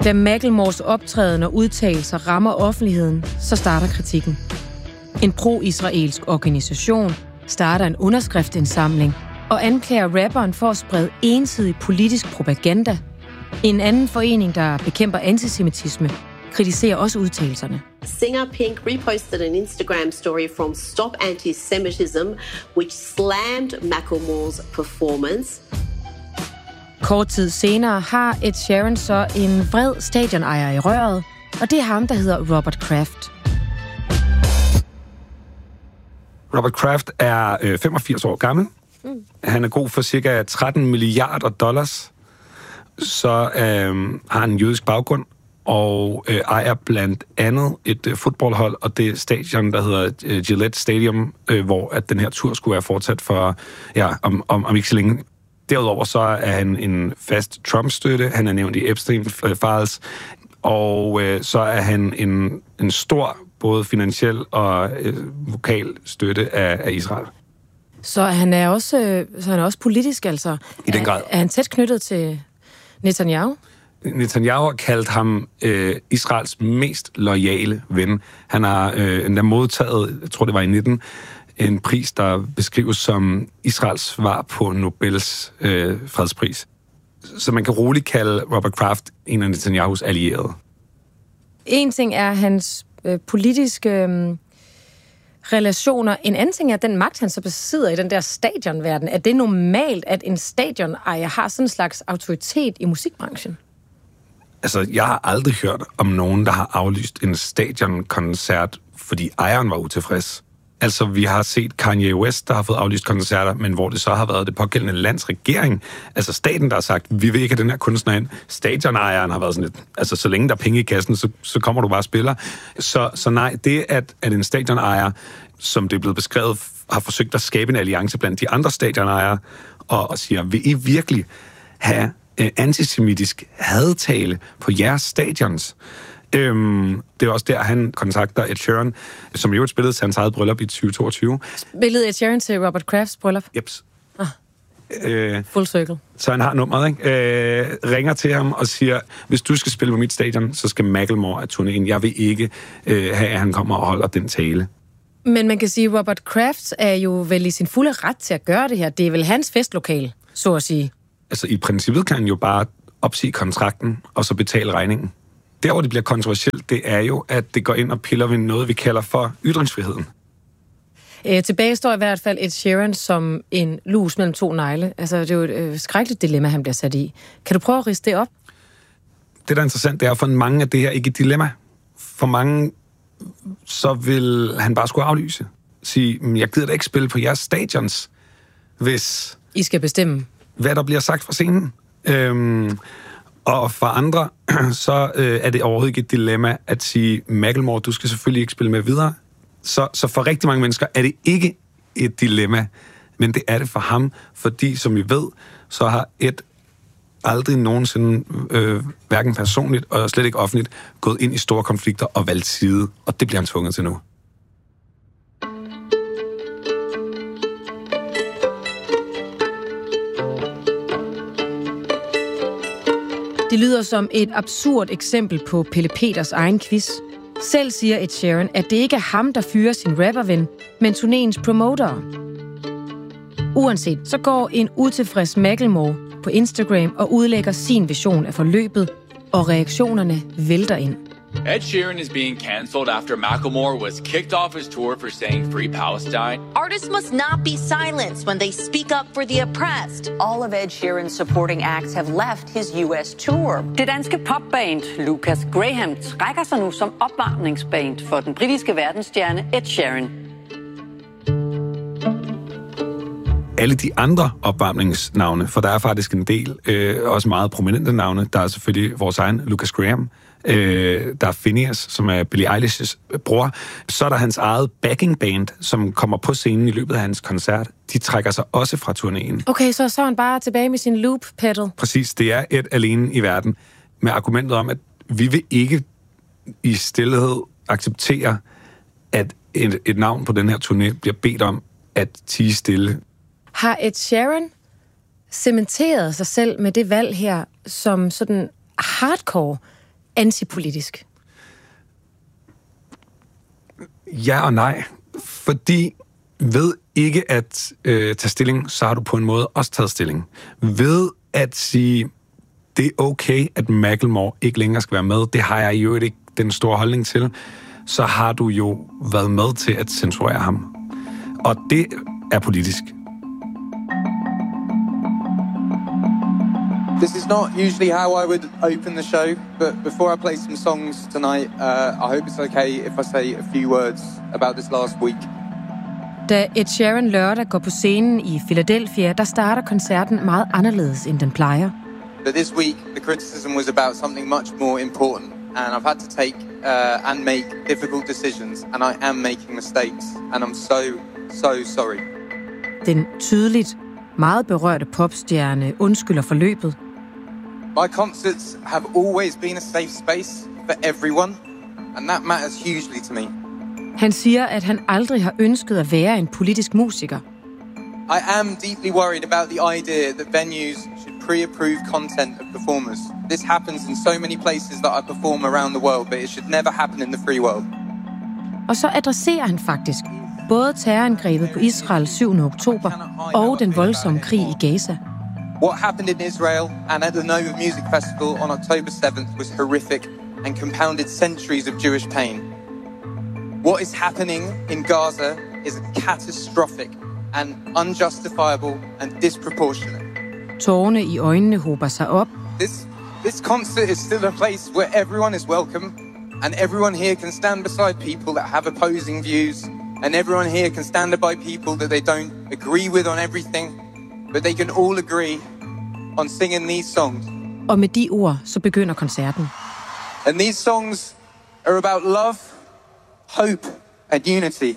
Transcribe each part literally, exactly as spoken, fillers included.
Da Macklemores optræden og udtalelser rammer offentligheden, så starter kritikken. En pro-israelsk organisation starter en underskriftindsamling og anklager rapperen for at sprede ensidig politisk propaganda. En anden forening, der bekæmper antisemitisme, kritiserer også udtalelserne. Singer Pink reposted an Instagram story from Stop Antisemitism, which slammed Macklemore's performance. Kort tid senere har Ed Sheeran så en vred stadionejer i røret, og det er ham, der hedder Robert Kraft. Robert Kraft er øh, femogfirs år gammel. Mm. Han er god for cirka tretten milliarder dollars. Så øh, har han en jødisk baggrund og øh, ejer blandt andet et øh, fodboldhold, og det stadion, der hedder øh, Gillette Stadium, øh, hvor at den her tur skulle være fortsat for, ja, om, om, om ikke så længe. Derudover så er han en fast Trump-støtte. Han er nævnt i Epstein-files. Og øh, så er han en, en stor, både finansiel og øh, vokal støtte af, af Israel. Så han er også, øh, så han er også politisk, altså? I den grad. Er, er han tæt knyttet til Netanyahu? Netanyahu har kaldt ham øh, Israels mest loyale ven. Han har øh, endda modtaget, jeg tror det var i nitten, en pris, der beskrives som Israels svar på Nobels øh, fredspris. Så man kan roligt kalde Robert Kraft en af Netanyahus allierede. En ting er hans øh, politiske øh, relationer. En anden ting er den magt, han så besidder i den der stadionverden. Er det normalt, at en stadionejer har sådan en slags autoritet i musikbranchen? Altså, jeg har aldrig hørt om nogen, der har aflyst en stadionkoncert, fordi ejeren var utilfreds. Altså, vi har set Kanye West, der har fået aflyst koncerter, men hvor det så har været det pågældende lands regering, altså staten, der har sagt, vi vil ikke have den her kunstner ind. Stadionejeren har været sådan lidt, altså så længe der er penge i kassen, så, så kommer du bare og spiller. Så, så nej, det at, at en stadionejer, som det er blevet beskrevet, har forsøgt at skabe en alliance blandt de andre stadionejere, og, og siger, vil I virkelig have eh, antisemitisk hadtale på jeres stadions? Øhm, det er også der, han kontakter Ed Sheeran, som jo spillede til hans eget bryllup i tyve toogtyve. Spillede Ed Sheeran til Robert Krafts bryllup? Jeps. Ah. Øh, Full circle. Så han har nummeret, ikke? Øh, ringer til ham og siger, hvis du skal spille på mit stadion, så skal Macklemore af turnéen. Jeg vil ikke øh, have, at han kommer og holder den tale. Men man kan sige, at Robert Kraft er jo vel i sin fulde ret til at gøre det her. Det er vel hans festlokale, så at sige. Altså i princippet kan han jo bare opsige kontrakten og så betale regningen. Der, hvor det bliver kontroversielt, det er jo, at det går ind og piller ved noget, vi kalder for ytringsfriheden. Øh, tilbage står i hvert fald Ed Sheeran som en lus mellem to negle. Altså, det er jo et øh, skrækkeligt dilemma, han bliver sat i. Kan du prøve at ridse det op? Det, der er interessant, det er, for mange af det her ikke et dilemma. For mange, så vil han bare skulle aflyse. Sige, jeg gider da ikke spille på jeres stadions, hvis... I skal bestemme. Hvad der bliver sagt fra scenen. Øhm, og for andre, så øh, er det overhovedet ikke et dilemma at sige, Macklemore, du skal selvfølgelig ikke spille med videre. Så, så for rigtig mange mennesker er det ikke et dilemma, men det er det for ham, fordi, som vi ved, så har Ed aldrig nogensinde, øh, hverken personligt og slet ikke offentligt, gået ind i store konflikter og valgt side, og det bliver han tvunget til nu. Det lyder som et absurd eksempel på Pelle Peters egen quiz. Selv siger Ed Sheeran, at det ikke er ham, der fyrer sin rapperven, men turnéens promoter. Uanset, så går en utilfreds Macklemore på Instagram og udlægger sin vision af forløbet, og reaktionerne vælter ind. Ed Sheeran is being cancelled after Macklemore was kicked off his tour for saying Free Palestine. Artists must not be silenced when they speak up for the oppressed. All of Ed Sheeran's supporting acts have left his U S tour. Det danske popband Lucas Graham trækker sig nu som opvarmningsband for den britiske verdensstjerne Ed Sheeran. Alle de andre opvarmningsnavne, for der er faktisk en del, øh, også meget prominente navne. Der er selvfølgelig vores egen Lucas Graham. Øh, der er Phineas, som er Billie Eilish's bror. Så er der hans eget backing band, som kommer på scenen i løbet af hans koncert. De trækker sig også fra turnéen. Okay, så, så er han bare tilbage med sin loop pedal. Præcis, det er et alene i verden. Med argumentet om, at vi vil ikke i stilhed acceptere, at et, et navn på den her turné bliver bedt om at tie stille. Har Ed Sheeran cementeret sig selv med det valg her som sådan hardcore antipolitisk? Ja og nej. Fordi ved ikke at øh, tage stilling, så har du på en måde også taget stilling. Ved at sige, det er okay, at Macklemore ikke længere skal være med, det har jeg jo ikke den store holdning til, så har du jo været med til at censurere ham. Og det er politisk. This is not usually how I would open the show, but before I play some songs tonight, uh, I hope it's okay if I say a few words about this last week. Da Ed Sheeran lørdag går på scenen i Philadelphia, der starter koncerten meget anderledes, end den plejer. But this week, the criticism was about something much more important, and I've had to take uh, and make difficult decisions, and I am making mistakes, and I'm so, so sorry. Den tydeligt meget berørte popstjerne undskylder forløbet. My concerts have always been a safe space for everyone, and that matters hugely to me. Han siger, at han aldrig har ønsket at være en politisk musiker. I am deeply worried about the idea that venues should pre-approve content of performers. This happens in so many places that I perform around the world, but it should never happen in the free world. Og så adresserer han faktisk både terrorangrebet på Israel syvende oktober og den voldsomme krig i Gaza. What happened in Israel and at the Nova Music Festival on October seventh was horrific and compounded centuries of Jewish pain. What is happening in Gaza is catastrophic and unjustifiable and disproportionate. Tårerne i øjnene hober sig op. This, this concert is still a place where everyone is welcome, and everyone here can stand beside people that have opposing views, and everyone here can stand by people that they don't agree with on everything, but they can all agree on singing these songs. Og med de ord, så begynder koncerten. And these songs are about love, hope and unity.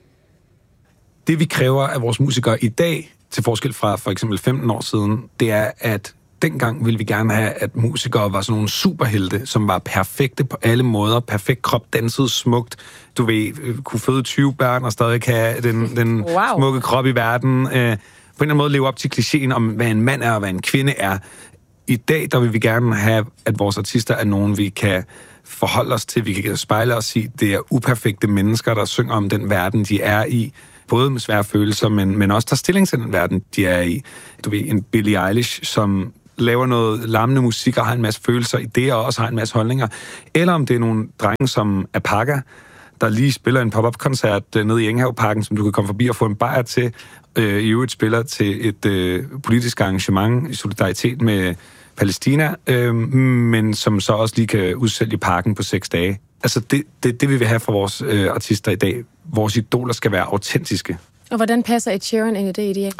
Det vi kræver af vores musikere i dag, til forskel fra for eksempel femten år siden, det er, at dengang ville vi gerne have, at musikere var sådan nogle superhelte, som var perfekte på alle måder, perfekt krop, dansede smukt, du ved, kunne føde tyve børn og stadig have den, den wow. smukke krop i verden. Øh, på en eller anden måde leve op til klichéen om, hvad en mand er og hvad en kvinde er. I dag, der vil vi gerne have, at vores artister er nogen, vi kan forholde os til, vi kan spejle os i. Det er uperfekte mennesker, der synger om den verden, de er i. Både med svære følelser, men, men også tager stilling til den verden, de er i. Du ved, en Billie Eilish, som laver noget larmende musik og har en masse følelser, idéer og også har en masse holdninger. Eller om det er nogle drenge som Apaka, der lige spiller en pop-up-koncert nede i Enghaveparken, som du kan komme forbi og få en bajer til. Øh, I øvrigt spiller til et øh, politisk arrangement i solidaritet med Palæstina, øh, men som så også lige kan udsælge parken på seks dage. Altså, det, det, det vi vil have fra vores øh, artister i dag. Vores idoler skal være autentiske. Og hvordan passer Ed Sheeran ind i det ideal?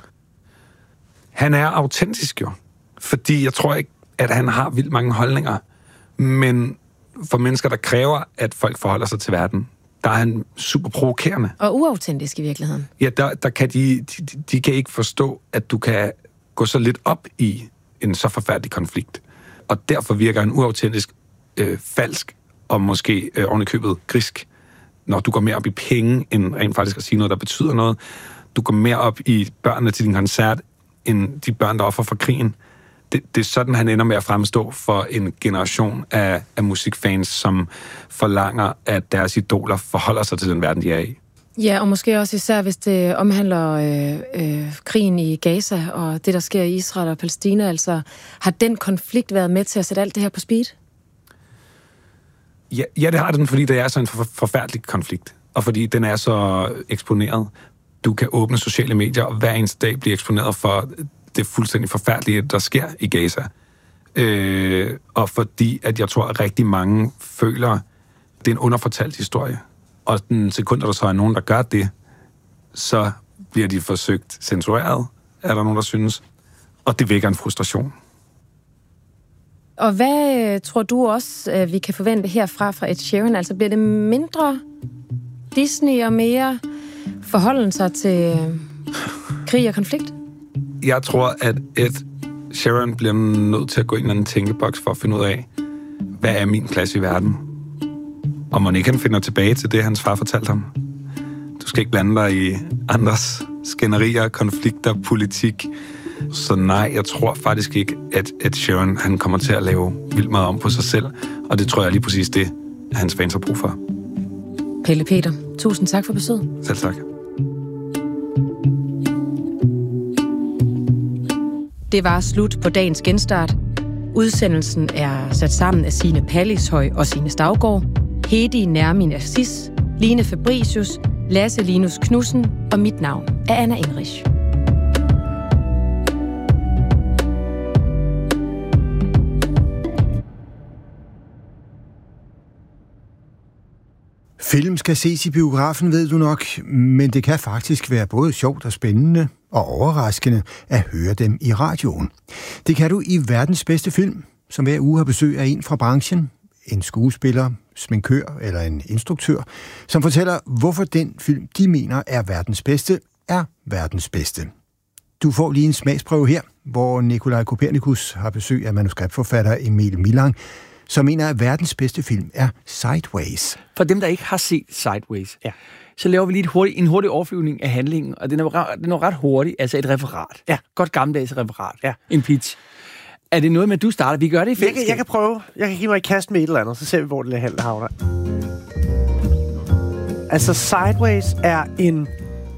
Han er autentisk jo. Fordi jeg tror ikke, at han har vildt mange holdninger. Men for mennesker, der kræver, at folk forholder sig til verden, der er han super provokerende. Og uautentisk i virkeligheden. Ja, der, der kan de, de, de kan ikke forstå, at du kan gå så lidt op i en så forfærdelig konflikt. Og derfor virker han uautentisk, øh, falsk og måske øh, ovenikøbet grisk, når du går mere op i penge, end rent faktisk at sige noget, der betyder noget. Du går mere op i børnene til din koncert, end de børn, der offer for krigen. Det, det er sådan, han ender med at fremstå for en generation af, af musikfans, som forlanger, at deres idoler forholder sig til den verden, de er i. Ja, og måske også især, hvis det omhandler øh, øh, krigen i Gaza og det, der sker i Israel og Palæstina. Altså, har den konflikt været med til at sætte alt det her på speed? Ja, ja, det har den, fordi det er så en for, forfærdelig konflikt, og fordi den er så eksponeret. Du kan åbne sociale medier, og hver eneste dag blive eksponeret for det fuldstændig forfærdelige, der sker i Gaza. Øh, og fordi, at jeg tror, at rigtig mange føler, at det er en underfortalt historie. Og den sekund, der så er nogen, der gør det, så bliver de forsøgt censureret, er der nogen, der synes. Og det vækker en frustration. Og hvad tror du også, vi kan forvente herfra fra Ed Sheeran? Altså bliver det mindre Disney og mere forholden sig til krig og konflikt? Jeg tror, at Ed Sheeran bliver nødt til at gå ind i en tænkeboks for at finde ud af, hvad er min plads i verden? Og må ikke han finder tilbage til det, hans far fortalte ham. Du skal ikke blande dig i andres skænderier, konflikter, politik. Så nej, jeg tror faktisk ikke, at Ed Sheeran han kommer til at lave vildt meget om på sig selv. Og det tror jeg lige præcis det, hans fans har brug for. Pelle Peter, tusind tak for besøget. Selv tak. Det var slut på dagens genstart. Udsendelsen er sat sammen af Signe Pallishøj og Signe Stavgaard, Hedi Nermin Assis, Line Fabricius, Lasse Linus Knudsen og mit navn er Anna Enrich. Film skal ses i biografen, ved du nok, men det kan faktisk være både sjovt og spændende og overraskende at høre dem i radioen. Det kan du i Verdens Bedste Film, som hver uge har besøg af en fra branchen, en skuespiller, sminkør eller en instruktør, som fortæller, hvorfor den film, de mener er verdens bedste, er verdens bedste. Du får lige en smagsprøve her, hvor Nikolaj Kopernikus har besøg af manuskriptforfatter Emil Milang, som mener, at verdens bedste film er Sideways. For dem, der ikke har set Sideways, ja. Så laver vi lige et hurtigt, en hurtig overflyvning af handlingen, og den er, den er ret hurtig, altså et referat. Ja. Godt gammeldags referat. Ja. En pitch. Er det noget med, at du starter? Vi gør det i fællesskab. Jeg kan, jeg kan prøve. Jeg kan give mig et kast med et eller andet, så ser vi, hvor det handler havner. Altså, Sideways er en...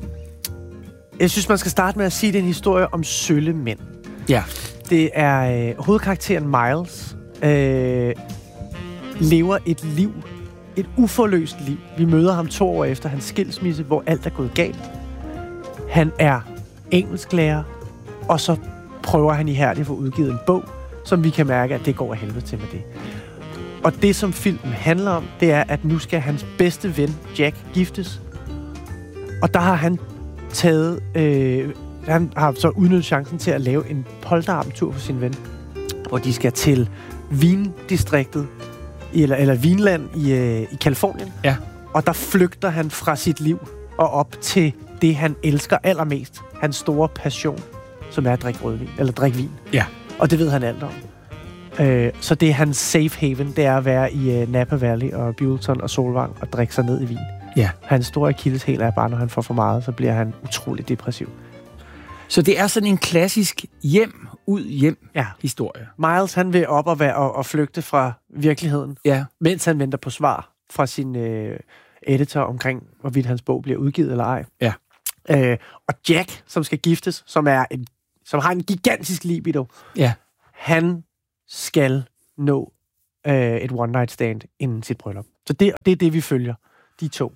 Jeg synes, man skal starte med at sige, at det er en historie om sølle mænd. Ja. Det er øh, hovedkarakteren Miles, øh, lever et liv, et uforløst liv. Vi møder ham to år efter hans skilsmisse, hvor alt er gået galt. Han er engelsklærer, og så prøver han ihærdigt at få udgivet en bog, som vi kan mærke, at det går af helvede til med det. Og det, som filmen handler om, det er, at nu skal hans bedste ven, Jack, giftes. Og der har han taget... Øh, han har så udnyttet chancen til at lave en polterabendtur for sin ven, hvor de skal til vindistriktet, eller, eller Vinland i, øh, i Kalifornien. Ja. Og der flygter han fra sit liv og op til det, han elsker allermest. Hans store passion, som er at drikke rødvin, eller drikke vin. Ja. Og det ved han alt om. Øh, så det er hans safe haven, det er at være i øh, Napa Valley og Buellton og Solvang og drikke sig ned i vin. Ja. Hans store akilleshæl er bare, når han får for meget, så bliver han utrolig depressiv. Så det er sådan en klassisk hjem, ud, hjem ja. historie. Miles, han vil op og, være, og, og flygte fra virkeligheden, ja. mens han venter på svar fra sin øh, editor omkring, hvorvidt hans bog bliver udgivet eller ej. Ja. Øh, og Jack, som skal giftes, som, er en, som har en gigantisk libido, ja. han skal nå øh, et one-night stand inden sit bryllup. Så det, det er det, vi følger, de to.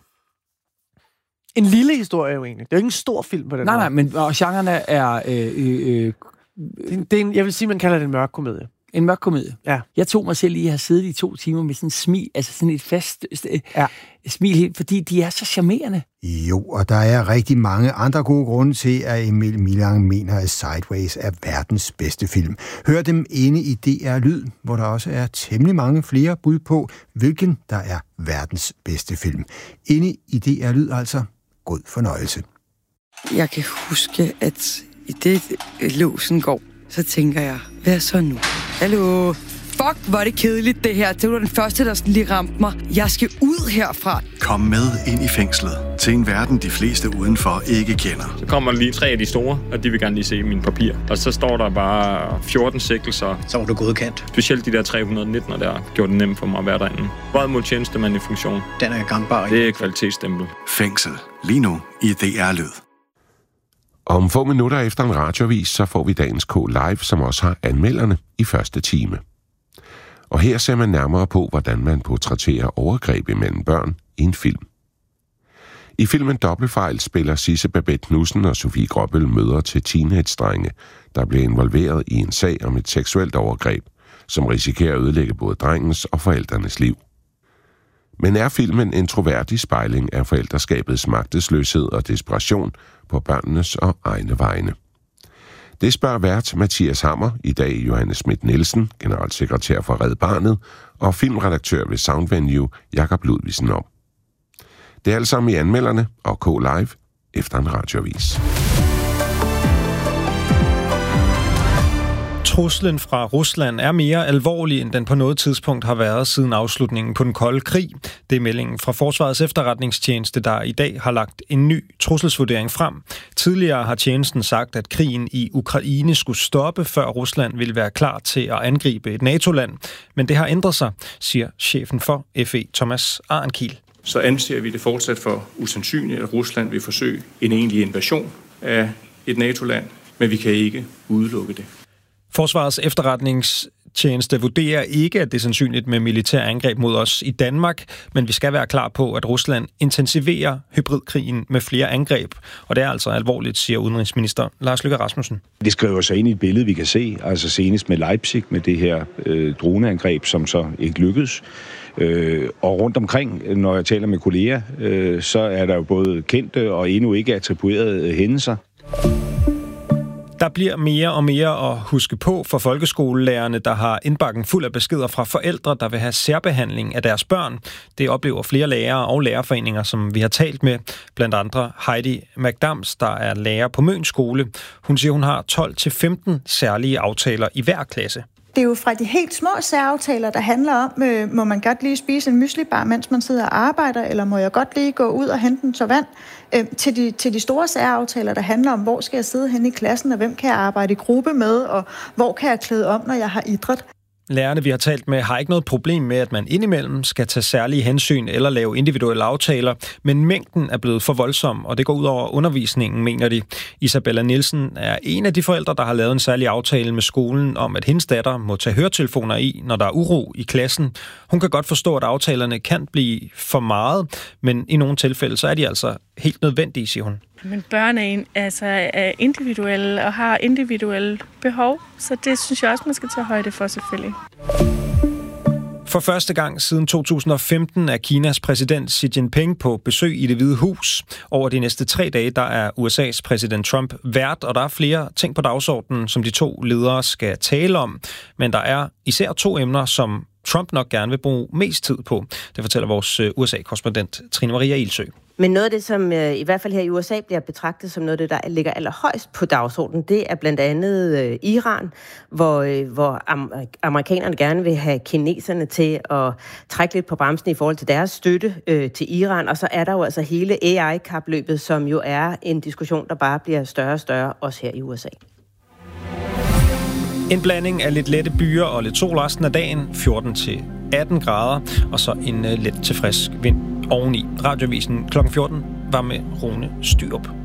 En lille historie jo egentlig. Det er jo ikke en stor film på den Nej, måde. nej, men og genren er... Øh, øh, øh, det, det er en, jeg vil sige, man kalder det en mørk komedie. En mørk komedie? Ja. Jeg tog mig selv lige at have siddet i to timer med sådan en smil, altså sådan et fast øh, ja. smil helt, fordi de er så charmerende. Jo, og der er rigtig mange andre gode grunde til, at Emil Milang mener, at Sideways er verdens bedste film. Hør dem inde i D R Lyd, hvor der også er temmelig mange flere bud på, hvilken der er verdens bedste film. Inde i D R Lyd altså. God fornøjelse. Jeg kan huske, at i det låsen går, så tænker jeg, hvad så nu? Hallo? Fuck, hvor er det kedeligt det her. Det var den første, der lige ramte mig. Jeg skal ud herfra. Kom med ind i fængslet til en verden, de fleste udenfor ikke kender. Så kommer lige tre af de store, og de vil gerne lige se mine papirer. Og så står der bare fjorten sigtelser. Så var du godkendt. Specielt de der tre hundrede nitten der gjorde det nemt for mig at være derinde. Vold mod tjenestemand i funktion. Den er gangbar. Det er kvalitetsstempel. Fængsel. Lige nu i D R Lyd. Om få minutter efter en radioavis, så får vi dagens K Live, som også har anmelderne i første time. Og her ser man nærmere på, hvordan man portrætterer overgreb imellem børn i en film. I filmen Dobbeltfejl spiller Sisse Babette Knudsen og Sofie Gråbøl mødre til teenage-drenge, der bliver involveret i en sag om et seksuelt overgreb, som risikerer at ødelægge både drengens og forældrenes liv. Men er filmen en troværdig spejling af forældreskabets magtesløshed og desperation på børnenes og egne vegne? Det spørger vært Mathias Hammer, i dag Johannes Schmidt Nielsen, generalsekretær for Red Barnet, og filmredaktør ved Soundvenue, Jakob Ludvigsen om. Det er alt sammen i anmelderne og K Live efter en radioavis. truslen fra Rusland er mere alvorlig, end den på noget tidspunkt har været siden afslutningen på den kolde krig. Det er meldingen fra Forsvarets efterretningstjeneste, der i dag har lagt en ny trusselsvurdering frem. Tidligere har tjenesten sagt, at krigen i Ukraine skulle stoppe, før Rusland ville være klar til at angribe et NATO-land. Men det har ændret sig, siger chefen for F E, Thomas Arnkiel. Så anser vi det fortsat for usandsynligt, at Rusland vil forsøge en egentlig invasion af et NATO-land, men vi kan ikke udelukke det. Forsvarets efterretningstjeneste vurderer ikke, at det er sandsynligt med militær angreb mod os i Danmark, men vi skal være klar på, at Rusland intensiverer hybridkrigen med flere angreb. Og det er altså alvorligt, siger udenrigsminister Lars Løkke Rasmussen. Det skriver sig ind i et billede, vi kan se, altså senest med Leipzig, med det her øh, droneangreb, som så ikke lykkedes. Øh, og rundt omkring, når jeg taler med kolleger, øh, så er der jo både kendte og endnu ikke attribuerede hændelser. Der bliver mere og mere at huske på for folkeskolelærerne, der har indbakken fuld af beskeder fra forældre, der vil have særbehandling af deres børn. Det oplever flere lærere og lærerforeninger, som vi har talt med. Blandt andre Heidi McDams, der er lærer på Møns skole. Hun siger, hun har tolv til femten særlige aftaler i hver klasse. Det er jo fra de helt små særaftaler, der handler om, øh, må man godt lige spise en myslibar, mens man sidder og arbejder, eller må jeg godt lige gå ud og hente en tår vand, øh, til, de, til de store særaftaler, der handler om, hvor skal jeg sidde henne i klassen, og hvem kan jeg arbejde i gruppe med, og hvor kan jeg klæde om, når jeg har idræt. Lærerne, vi har talt med, har ikke noget problem med, at man indimellem skal tage særlige hensyn eller lave individuelle aftaler, men mængden er blevet for voldsom, og det går ud over undervisningen, mener de. Isabella Nielsen er en af de forældre, der har lavet en særlig aftale med skolen om, at hendes datter må tage høretelefoner i, når der er uro i klassen. Hun kan godt forstå, at aftalerne kan blive for meget, men i nogle tilfælde så er de altså helt nødvendige, siger hun. Men børn er, altså, er individuelle og har individuelle behov, så det synes jeg også, man skal tage højde for selvfølgelig. For første gang siden to tusind og femten er Kinas præsident Xi Jinping på besøg i Det Hvide Hus. Over de næste tre dage, der er U S A's præsident Trump vært, og der er flere ting på dagsordenen, som de to ledere skal tale om. Men der er især to emner, som Trump nok gerne vil bruge mest tid på. Det fortæller vores U S A-korrespondent Trine Maria Ilsø. Men noget af det, som øh, i hvert fald her i U S A bliver betragtet som noget af det, der ligger allerhøjst på dagsordenen, det er blandt andet øh, Iran, hvor, øh, hvor am- amerikanerne gerne vil have kineserne til at trække lidt på bremsen i forhold til deres støtte øh, til Iran. Og så er der jo altså hele A I-kapløbet, som jo er en diskussion, der bare bliver større og større, også her i U S A. En blanding af lidt lette byer og lidt sol resten af dagen, fjorten til atten grader, og så en uh, let til frisk vind oveni. Radioavisen klokken fjorten var med Rune Styrup.